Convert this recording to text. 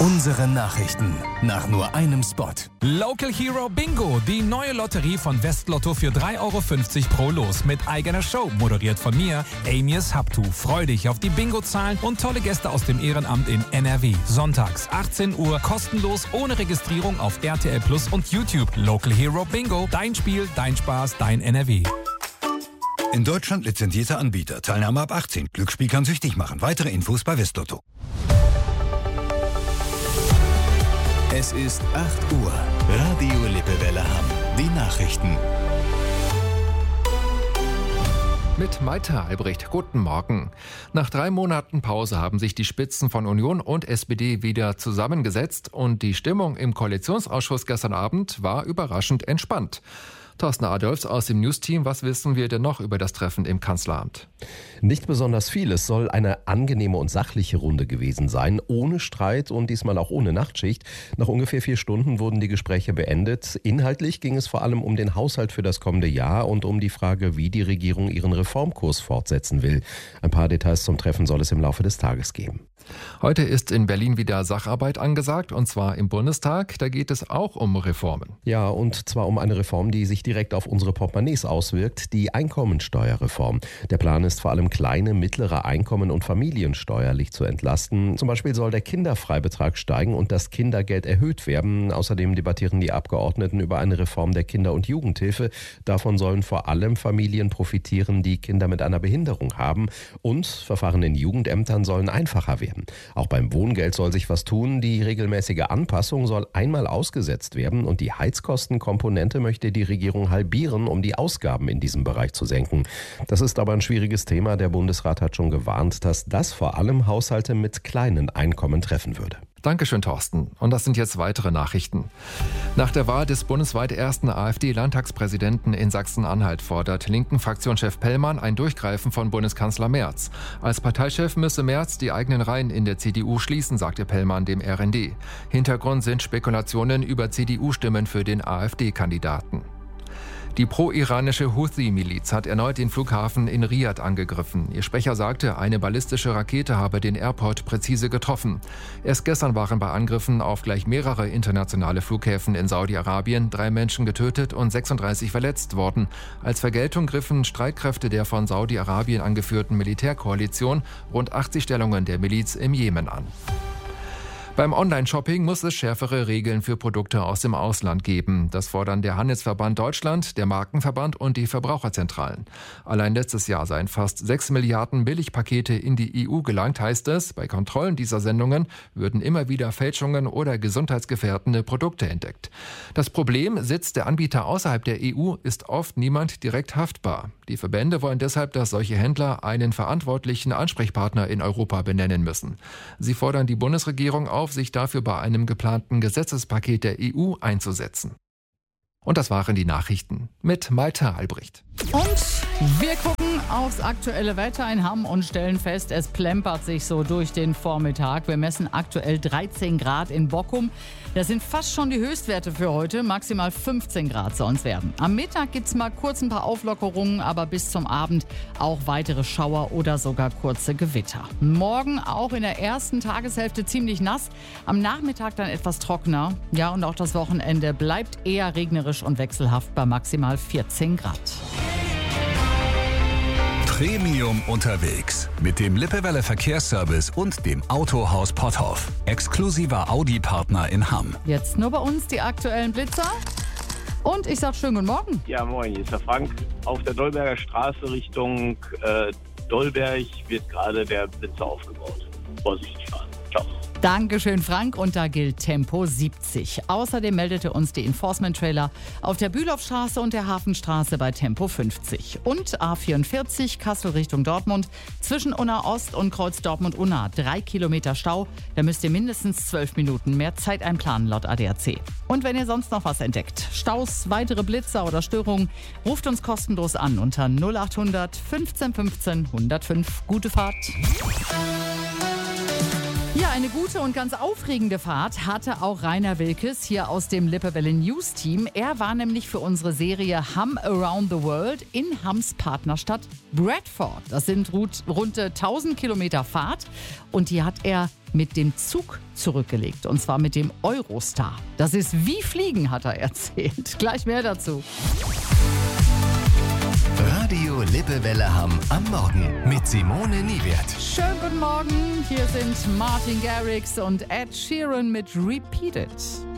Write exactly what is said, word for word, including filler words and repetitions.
Unsere Nachrichten nach nur einem Spot. Local Hero Bingo, die neue Lotterie von Westlotto für drei Euro fünfzig pro Los mit eigener Show, moderiert von mir, Amias Habtu. Freu dich auf die Bingo-Zahlen und tolle Gäste aus dem Ehrenamt in N R W. Sonntags, achtzehn Uhr, kostenlos, ohne Registrierung auf R T L Plus und YouTube. Local Hero Bingo, dein Spiel, dein Spaß, dein N R W. In Deutschland lizenzierter Anbieter. Teilnahme ab achtzehn. Glücksspiel kann süchtig machen. Weitere Infos bei Westlotto. Es ist acht Uhr. Radio Lippewelle Hamm. Die Nachrichten. Mit Maite Albrecht. Guten Morgen. Nach drei Monaten Pause haben sich die Spitzen von Union und S P D wieder zusammengesetzt und die Stimmung im Koalitionsausschuss gestern Abend war überraschend entspannt. Thorsten Adolfs aus dem News-Team, was wissen wir denn noch über das Treffen im Kanzleramt? Nicht besonders viel. Es soll eine angenehme und sachliche Runde gewesen sein, ohne Streit und diesmal auch ohne Nachtschicht. Nach ungefähr vier Stunden wurden die Gespräche beendet. Inhaltlich ging es vor allem um den Haushalt für das kommende Jahr und um die Frage, wie die Regierung ihren Reformkurs fortsetzen will. Ein paar Details zum Treffen soll es im Laufe des Tages geben. Heute ist in Berlin wieder Sacharbeit angesagt, und zwar im Bundestag. Da geht es auch um Reformen. Ja, und zwar um eine Reform, die sich direkt auf unsere Portemonnaies auswirkt, die Einkommensteuerreform. Der Plan ist vor allem kleine, mittlere Einkommen und Familien steuerlich zu entlasten. Zum Beispiel soll der Kinderfreibetrag steigen und das Kindergeld erhöht werden. Außerdem debattieren die Abgeordneten über eine Reform der Kinder- und Jugendhilfe. Davon sollen vor allem Familien profitieren, die Kinder mit einer Behinderung haben. Und Verfahren in Jugendämtern sollen einfacher werden. Auch beim Wohngeld soll sich was tun. Die regelmäßige Anpassung soll einmal ausgesetzt werden und die Heizkostenkomponente möchte die Regierung halbieren, um die Ausgaben in diesem Bereich zu senken. Das ist aber ein schwieriges Thema. Der Bundesrat hat schon gewarnt, dass das vor allem Haushalte mit kleinen Einkommen treffen würde. Dankeschön, Thorsten. Und das sind jetzt weitere Nachrichten. Nach der Wahl des bundesweit ersten AfD-Landtagspräsidenten in Sachsen-Anhalt fordert Linken-Fraktionschef Pellmann ein Durchgreifen von Bundeskanzler Merz. Als Parteichef müsse Merz die eigenen Reihen in der C D U schließen, sagte Pellmann dem R N D. Hintergrund sind Spekulationen über C D U-Stimmen für den AfD-Kandidaten. Die pro-iranische Houthi-Miliz hat erneut den Flughafen in Riad angegriffen. Ihr Sprecher sagte, eine ballistische Rakete habe den Airport präzise getroffen. Erst gestern waren bei Angriffen auf gleich mehrere internationale Flughäfen in Saudi-Arabien drei Menschen getötet und sechsunddreißig verletzt worden. Als Vergeltung griffen Streitkräfte der von Saudi-Arabien angeführten Militärkoalition rund achtzig Stellungen der Miliz im Jemen an. Beim Online-Shopping muss es schärfere Regeln für Produkte aus dem Ausland geben. Das fordern der Handelsverband Deutschland, der Markenverband und die Verbraucherzentralen. Allein letztes Jahr seien fast sechs Milliarden Billigpakete in die E U gelangt, heißt es. Bei Kontrollen dieser Sendungen würden immer wieder Fälschungen oder gesundheitsgefährdende Produkte entdeckt. Das Problem: Sitzt der Anbieter außerhalb der E U, ist oft niemand direkt haftbar. Die Verbände wollen deshalb, dass solche Händler einen verantwortlichen Ansprechpartner in Europa benennen müssen. Sie fordern die Bundesregierung auf, sich dafür bei einem geplanten Gesetzespaket der E U einzusetzen. Und das waren die Nachrichten mit Maite Albrecht. Und wir gucken aufs aktuelle Wetter in Hamm und stellen fest, es plempert sich so durch den Vormittag. Wir messen aktuell dreizehn Grad in Bockum. Das sind fast schon die Höchstwerte für heute. Maximal fünfzehn Grad sollen es werden. Am Mittag gibt es mal kurz ein paar Auflockerungen, aber bis zum Abend auch weitere Schauer oder sogar kurze Gewitter. Morgen auch in der ersten Tageshälfte ziemlich nass. Am Nachmittag dann etwas trockener. Ja, und auch das Wochenende bleibt eher regnerisch und wechselhaft bei maximal vierzehn Grad. Premium unterwegs mit dem Lippewelle Verkehrsservice und dem Autohaus Potthoff. Exklusiver Audi-Partner in Hamm. Jetzt nur bei uns die aktuellen Blitzer. Und ich sag schönen guten Morgen. Ja, moin, hier ist der Frank. Auf der Dolberger Straße Richtung äh, Dolberg wird gerade der Blitzer aufgebaut. Vorsichtig fahren. Ciao. Dankeschön, Frank. Und da gilt Tempo siebzig. Außerdem meldete uns die Enforcement-Trailer auf der Bülowstraße und der Hafenstraße bei Tempo fünfzig. Und A vierundvierzig Kassel Richtung Dortmund zwischen Unna Ost und Kreuz Dortmund-Unna. Drei Kilometer Stau. Da müsst ihr mindestens zwölf Minuten mehr Zeit einplanen laut A D A C. Und wenn ihr sonst noch was entdeckt, Staus, weitere Blitzer oder Störungen, ruft uns kostenlos an unter null acht hundert fünfzehn fünfzehn hundertfünf. Gute Fahrt. Ja, eine gute und ganz aufregende Fahrt hatte auch Rainer Wilkes hier aus dem Lippewelle News Team. Er war nämlich für unsere Serie Hum Around the World in Hums Partnerstadt Bradford. Das sind rund, rund tausend Kilometer Fahrt und die hat er mit dem Zug zurückgelegt. Und zwar mit dem Eurostar. Das ist wie Fliegen, hat er erzählt. Gleich mehr dazu. Radio Lippewelle Hamm am Morgen mit Simone Niewert. Schönen guten Morgen. Hier sind Martin Garrix und Ed Sheeran mit Repeat It.